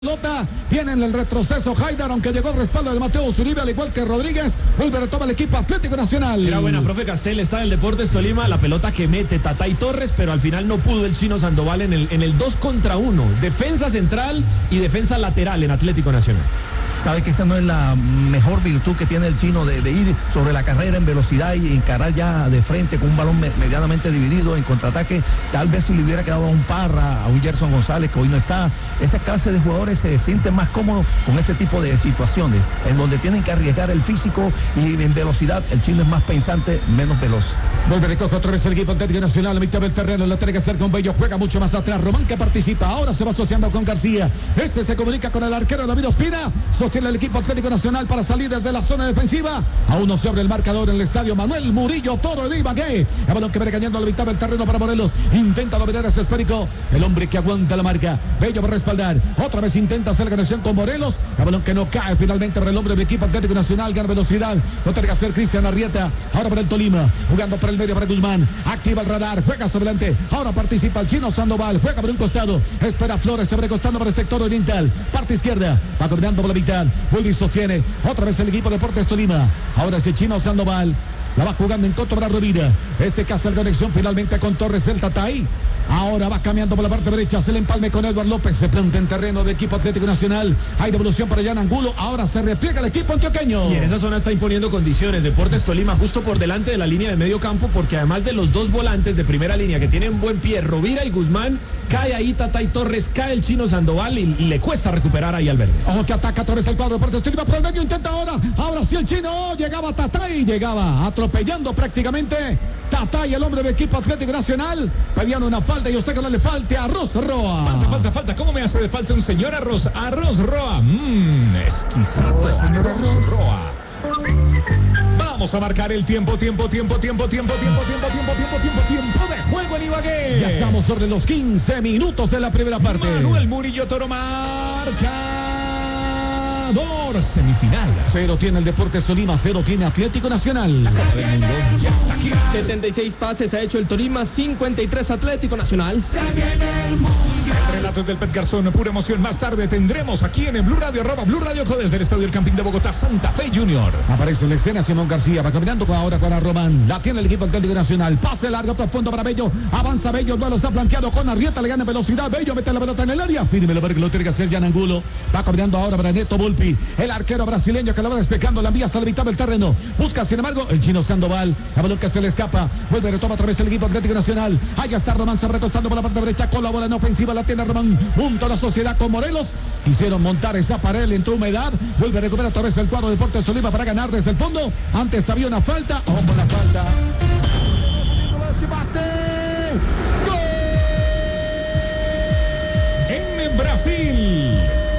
Pelota, viene en el retroceso Haidar, aunque llegó el respaldo de Mateo Zuribe, al igual que Rodríguez, vuelve a retomar el equipo Atlético Nacional. Era buena, profe Castel, está en el Deportes Tolima, la pelota que mete Tatay Torres, pero al final no pudo el chino Sandoval en el 2 contra 1, defensa central y defensa lateral en Atlético Nacional. Sabe que esa no es la mejor virtud que tiene el chino de ir sobre la carrera en velocidad y encarar ya de frente con un balón medianamente dividido en contraataque. Tal vez si le hubiera quedado a un Parra, a un Gerson González que hoy no está, esta clase de jugadores se sienten más cómodos con este tipo de situaciones en donde tienen que arriesgar el físico y en velocidad el chino es más pensante, menos veloz. Vuelve a recoger otra vez el equipo Atlético Nacional, a mitad del terreno, lo tiene que hacer con Bello, juega mucho más atrás, Román que participa, ahora se va asociando con García, este se comunica con el arquero David Ospina, sostiene el equipo Atlético Nacional para salir desde la zona defensiva, aún no se abre el marcador en el estadio Manuel Murillo Toro de Ibagué, el balón que viene cañando a la mitad del terreno para Morelos, intenta dominar ese esférico, el hombre que aguanta la marca, Bello va a respaldar, otra vez intenta hacer la conexión con Morelos, el balón que no cae finalmente para el hombre del equipo Atlético Nacional, gana velocidad, lo tiene que hacer Cristian Arrieta, ahora para el Tolima, jugando por el medio para Guzmán, activa el radar, juega sobre adelante, ahora participa el chino Sandoval, juega por un costado, espera Flores, se abre costando por el sector oriental, parte izquierda, va caminando por la mitad, vuelve y sostiene, otra vez el equipo Deportes Tolima, ahora es el chino Sandoval, la va jugando en contra para Rovira, este que hace la conexión finalmente con Torres, el Tatay, ahora va cambiando por la parte derecha, se le empalme con Edward López, se planta en terreno de equipo Atlético Nacional, hay devolución para Jan Angulo, ahora se repliega el equipo antioqueño. Y en esa zona está imponiendo condiciones, Deportes Tolima justo por delante de la línea de medio campo, porque además de los dos volantes de primera línea que tienen buen pie, Rovira y Guzmán, cae ahí Tatay Torres, cae el chino Sandoval y le cuesta recuperar ahí al verde. Ojo que ataca Torres el cuadro Deportes Tolima por el medio, intenta ahora sí el chino, llegaba Tatay, llegaba atropellando prácticamente Tatay, el hombre del equipo Atlético Nacional, pedían una falta y usted que no le falte Arroz Roa. Falta, ¿cómo me hace de falta un señor Arroz Roa? Exquisito, señor Arroz Roa. Vamos a marcar el tiempo de juego en Ibagué. Ya estamos sobre los 15 minutos de la primera parte. Manuel Murillo Toro marca. Semifinal. 0 tiene el Deportes Tolima, 0 tiene Atlético Nacional. Ya está aquí. 76 pases ha hecho el Tolima, 53 Atlético Nacional. Relatos del Pet Garzón, pura emoción. Más tarde tendremos aquí en el Blue Radio, @Blue Radio Co, desde el Estadio El Campín de Bogotá, Santa Fe Junior. Aparece en la escena Simón García, va caminando ahora con Román. La tiene el equipo Atlético Nacional. Pase largo, profundo para Bello. Avanza Bello, duelo está planteado con Arrieta, le gana velocidad. Bello mete la pelota en el área. Firme lo que lo tiene que hacer Jan Angulo. Va caminando ahora para Neto Volpi. El arquero brasileño que la va despejando, la envía hasta la mitad del terreno. Busca, sin embargo, el chino Sandoval. El balón que se le escapa. Vuelve a retoma otra vez el equipo Atlético Nacional. Allá está Román, se recostando por la parte derecha. Colabora en ofensiva, la tiene Román. Junto a la sociedad con Morelos. Quisieron montar esa pared, entró humedad. Vuelve a recuperar otra vez el cuadro de Deportes Tolima para ganar desde el fondo. Antes había una falta. Ojo con la falta.